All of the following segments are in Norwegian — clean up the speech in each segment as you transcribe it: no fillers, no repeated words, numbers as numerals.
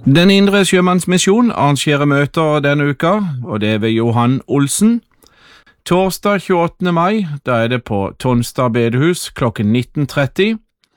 Den indre sjømannsmisjon arrangerer møter denne uka, og det er ved Johan Olsen. Torsdag 28. mai, da er det på Tonstad bedehus klokken 19:30.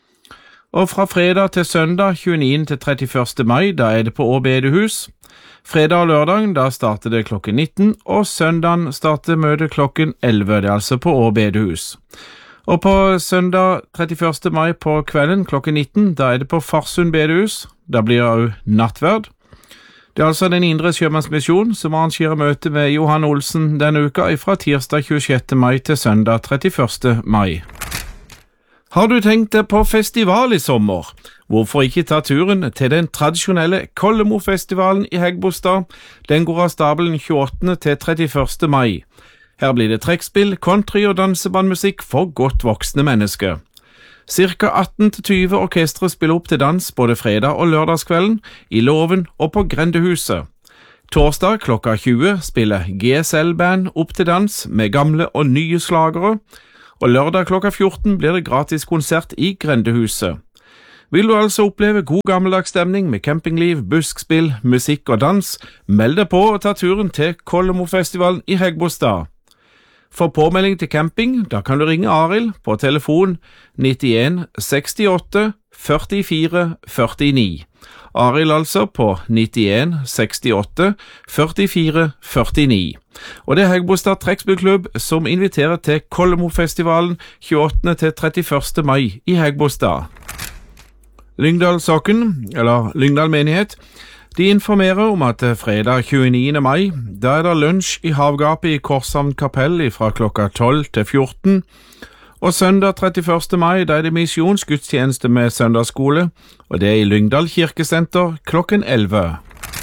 Og fra fredag til søndag 29. til 31. mai, da er det på Å bedehus. Fredag og lørdag, da starter det klokken 19, og søndagen starter møtet klokken 11, det er altså på Å bedehus. Og på søndag 31. mai på kvelden klokken 19, da er det på Farsund bedehus. Da blir det også nattverd. Det er altså den indre sjømannsmisjon som arrangerer møte med Johan Olsen denne uka fra tirsdag 26. mai til søndag 31. mai. Har du tenkt deg på festival i sommer? Hvorfor ikke ta turen til den tradisjonelle Kollemo-festivalen i Hægebostad? Den går av stabelen 28. til 31. mai. Her blir det trekkspill, country og dansebandmusikk for godt voksne mennesker. Cirka 18-20 orkestre spiller opp til dans både fredag og lørdagskvelden, i Låven og på Grendehuset. Torsdag klokka 20 spiller GSL-band opp til dans med gamle og nye slagere, og lørdag klokka 14 blir det gratis konsert i Grendehuset. Vil du altså oppleve god gammeldags stemning med campingliv, buskspill, musikk og dans, meld deg på og ta turen til Kollemo-festivalen i Hægebostad. For påmelding til camping, da kan du ringe Arild på telefon 91 68 44 49. Arild altså på 91 68 44 49. Og det er Hægebostad trekkspillklubb som inviterer til Kollemo-festivalen 28. til 31. mai i Hægebostad. Lyngdal Socken, eller Lyngdal menighet, de informerer om at fredag 29. mai, da er det lunsj i havgapet i Korshavn kapell fra klokka 12 til 14, og søndag 31. mai, da er det misjonsgudstjeneste med søndagsskole, og det er i Lyngdal kirkesenter klokken 11.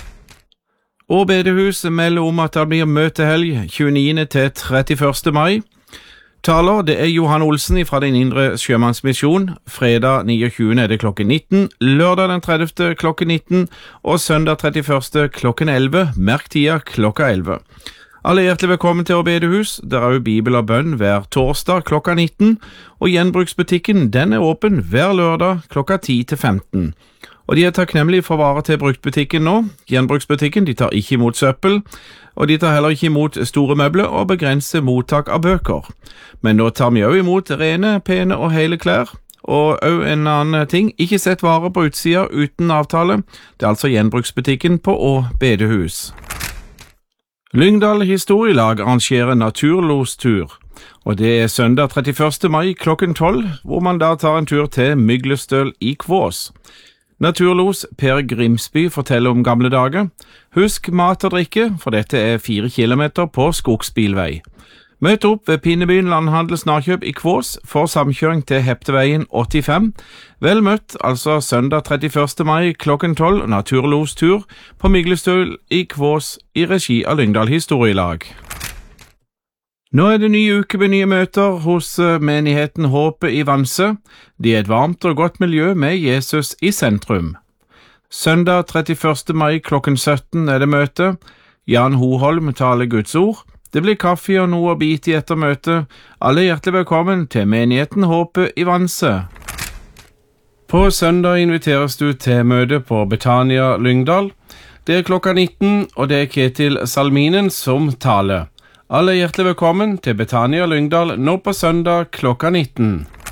Og bedehus melder om at det blir møtehelg 29. til 31. mai. Taler, det er Johan Olsen fra den indre sjømannsmisjon. Fredag 29. er det klokken 19, lørdag den 30. klokken 19 og søndag 31. klokken 11, merk tida klokka 11. Alle er hjertelig velkommen til Å bedehus. Det er jo bibel og bønn hver torsdag klokka 19, og gjenbruksbutikken den er åpen hver lørdag klokka 10 til 15. Og de er takknemlige for varer til bruktbutikken nå. Gjenbruksbutikken de tar ikke imot søppel, og de tar heller ikke imot store møbler og begrenser mottak av bøker. Men nå tar vi også imot rene, pene og hele klær. Og også en annen ting, ikke sett varer på utsida uten avtale. Det er altså gjenbruksbutikken på Å bedehus. Lyngdal historielag arrangerer naturlostur, og det er søndag 31. mai klokken 12, hvor man da tar en tur til Myglestøl i Kvås. Naturlos Per Grimsby forteller om gamle dager. Husk mat og drikke, for dette er 4 kilometer på skogsbilvei. Møt opp ved Pinnebyen landhandel Snarkjøp i Kvås for samkjøring til Hepteveien 85. Vel møtt, altså søndag 31. mai klokken 12, naturlostur på Myglestøl i Kvås i regi av Lyngdal historielag. Nå er det ny uke med nye møter hos menigheten Håpet i Vanse. De er et varmt og godt miljø med Jesus i sentrum. Søndag 31. mai klokken 17 er det møte. Jan Hoholm taler Guds ord. Det blir kaffe og noe å bite i etter møtet. Alle er hjertelig velkommen til menigheten Håpet i Vanse. På søndag inviteres du til møte på Betania Lyngdal. Det er klokka 19, og det er Ketil Salminen som taler. Alle er hjertelig velkommen til Betania Lyngdal nå på søndag klokka 19.